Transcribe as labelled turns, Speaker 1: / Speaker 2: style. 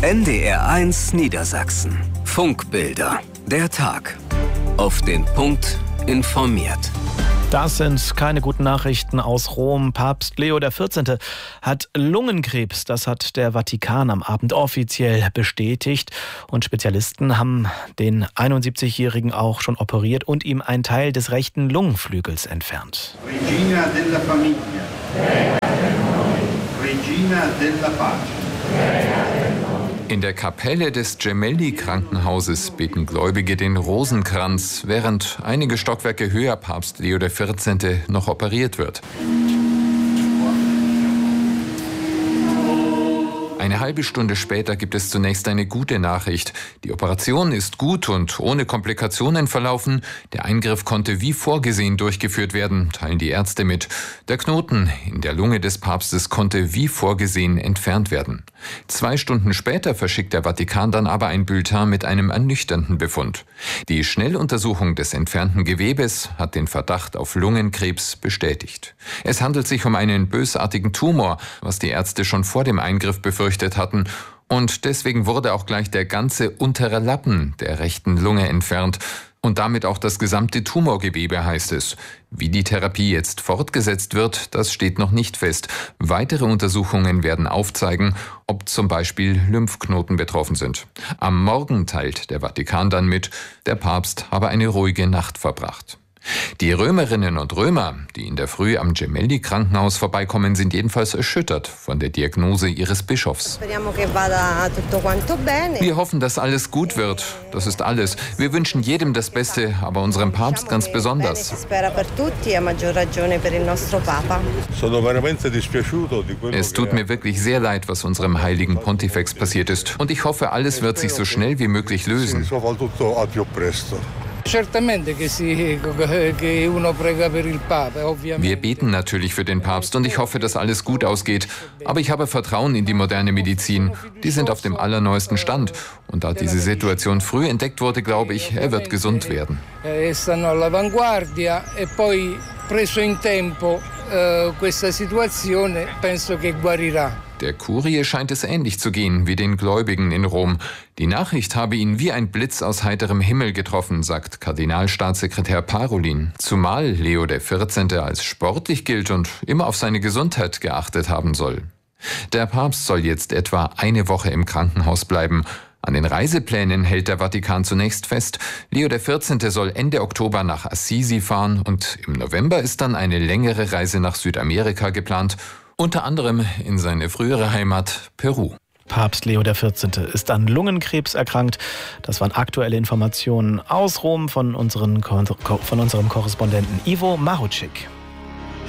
Speaker 1: NDR1 Niedersachsen. Funkbilder. Der Tag. Auf den Punkt informiert.
Speaker 2: Das sind keine guten Nachrichten aus Rom. Papst Leo XIV. Hat Lungenkrebs. Das hat der Vatikan am Abend offiziell bestätigt. Und Spezialisten haben den 71-Jährigen auch schon operiert und ihm einen Teil des rechten Lungenflügels entfernt.
Speaker 3: Regina della Famiglia. Regina della Pace.
Speaker 4: In der Kapelle des Gemelli-Krankenhauses beten Gläubige den Rosenkranz, während einige Stockwerke höher Papst Leo XIV. Noch operiert wird. Eine halbe Stunde später gibt es zunächst eine gute Nachricht. Die Operation ist gut und ohne Komplikationen verlaufen. Der Eingriff konnte wie vorgesehen durchgeführt werden, teilen die Ärzte mit. Der Knoten in der Lunge des Papstes konnte wie vorgesehen entfernt werden. 2 Stunden später verschickt der Vatikan dann aber ein Bulletin mit einem ernüchternden Befund. Die Schnelluntersuchung des entfernten Gewebes hat den Verdacht auf Lungenkrebs bestätigt. Es handelt sich um einen bösartigen Tumor, was die Ärzte schon vor dem Eingriff befürchtet hatten. Und deswegen wurde auch gleich der ganze untere Lappen der rechten Lunge entfernt. Und damit auch das gesamte Tumorgewebe, heißt es. Wie die Therapie jetzt fortgesetzt wird, das steht noch nicht fest. Weitere Untersuchungen werden aufzeigen, ob zum Beispiel Lymphknoten betroffen sind. Am Morgen teilt der Vatikan dann mit, der Papst habe eine ruhige Nacht verbracht. Die Römerinnen und Römer, die in der Früh am Gemelli-Krankenhaus vorbeikommen, sind jedenfalls erschüttert von der Diagnose ihres Bischofs. Wir hoffen, dass alles gut wird. Das ist alles. Wir wünschen jedem das Beste, aber unserem Papst ganz besonders. Es tut mir wirklich sehr leid, was unserem heiligen Pontifex passiert ist. Und ich hoffe, alles wird sich so schnell wie möglich lösen. Wir beten natürlich für den Papst und ich hoffe, dass alles gut ausgeht. Aber ich habe Vertrauen in die moderne Medizin. Die sind auf dem allerneuesten Stand. Und da diese Situation früh entdeckt wurde, glaube ich, er wird gesund werden. Der Kurie scheint es ähnlich zu gehen wie den Gläubigen in Rom. Die Nachricht habe ihn wie ein Blitz aus heiterem Himmel getroffen, sagt Kardinalstaatssekretär Parolin. Zumal Leo XIV. Als sportlich gilt und immer auf seine Gesundheit geachtet haben soll. Der Papst soll jetzt etwa eine Woche im Krankenhaus bleiben. An den Reiseplänen hält der Vatikan zunächst fest. Leo XIV. Soll Ende Oktober nach Assisi fahren und im November ist dann eine längere Reise nach Südamerika geplant. Unter anderem in seine frühere Heimat Peru.
Speaker 2: Papst Leo XIV. Ist an Lungenkrebs erkrankt. Das waren aktuelle Informationen aus Rom von unserem Korrespondenten Ivo Marucik.